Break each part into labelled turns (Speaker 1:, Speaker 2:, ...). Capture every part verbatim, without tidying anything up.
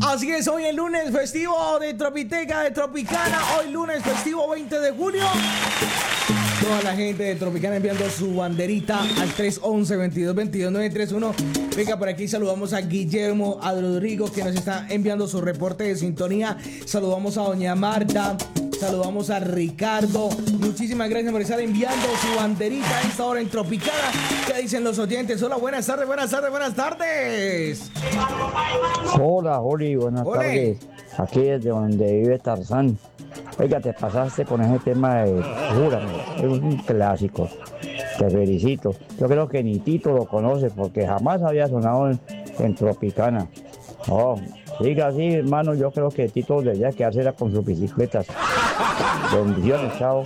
Speaker 1: Así es, hoy el lunes festivo de Tropiteca, de Tropicana. Hoy lunes festivo veinte de julio. Toda la gente de Tropicana enviando su banderita al tres once, veintidós veintidós, nueve tres uno. Venga, por aquí saludamos a Guillermo, a Rodrigo, que nos está enviando su reporte de sintonía. Saludamos a doña Marta. Saludamos a Ricardo. Muchísimas gracias por estar enviando su banderita a esta hora en Tropicana. ¿Qué dicen los oyentes? Hola, buenas tardes, buenas tardes, buenas tardes.
Speaker 2: Hola, Juli, buenas
Speaker 1: Ole.
Speaker 2: tardes. Aquí desde donde vive Tarzán. Oiga, te pasaste con ese tema de Júrame. Es un clásico. Te felicito. Yo creo que ni Tito lo conoce porque jamás había sonado en, en Tropicana. Oh, siga así, hermano. Yo creo que Tito debería quedarse era con sus bicicletas. Bendiciones, chao.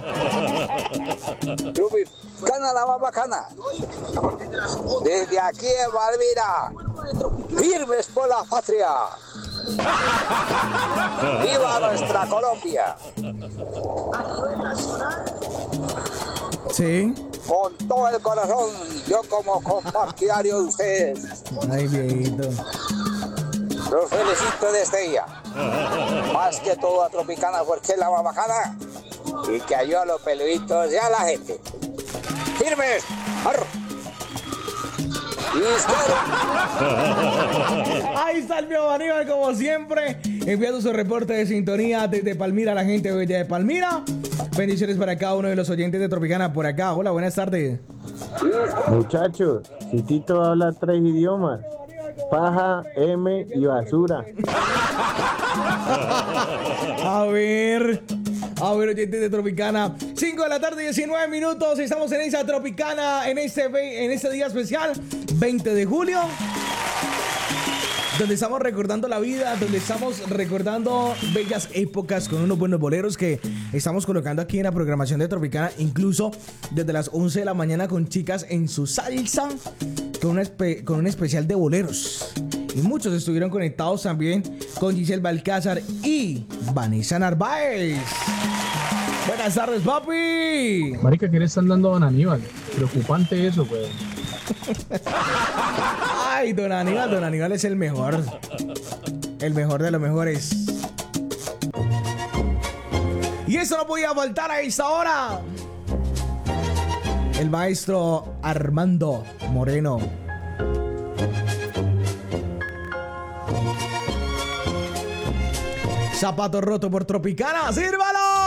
Speaker 3: Tropicana, la más bacana. Desde aquí en Valmira, firmes por la patria. ¡Viva nuestra Colombia!
Speaker 1: Sí.
Speaker 3: Con todo el corazón, yo como compartidario de ustedes,
Speaker 1: Ay, viejito.
Speaker 3: los felicito de este día. Más que todo a Tropicana porque es la más bacana y que ayuda a los peluditos y a la gente. ¡Firmes! ¡Arr!
Speaker 1: Ahí está el mío Aníbal, como siempre, enviando su reporte de sintonía desde Palmira a la gente bella de Palmira. Bendiciones para cada uno de los oyentes de Tropicana por acá. Hola, buenas tardes.
Speaker 4: Muchachos, si Tito habla tres idiomas, paja, M y basura.
Speaker 1: A ver, a ver, oyentes de Tropicana. cinco de la tarde, diecinueve minutos. Estamos en esa Tropicana, en este, ve- en este día especial, veinte de julio. Donde estamos recordando la vida, donde estamos recordando bellas épocas con unos buenos boleros que estamos colocando aquí en la programación de Tropicana, incluso desde las once de la mañana con chicas en su salsa, con, una espe- con un especial de boleros. Y muchos estuvieron conectados también con Giselle Balcázar y Vanessa Narváez. Buenas tardes, papi.
Speaker 5: Marica, ¿qué le están dando a don Aníbal? Preocupante eso, weón.
Speaker 1: Ay, don Aníbal, don Aníbal es el mejor. El mejor de los mejores. Y eso no podía faltar a esta hora. El maestro Armando Moreno. Zapato roto por Tropicana, ¡sírvalo!